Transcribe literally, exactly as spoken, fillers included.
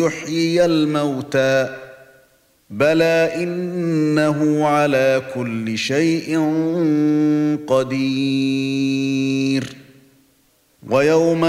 يحيي الموتى بلى إنه على كل شيء قدير ويوم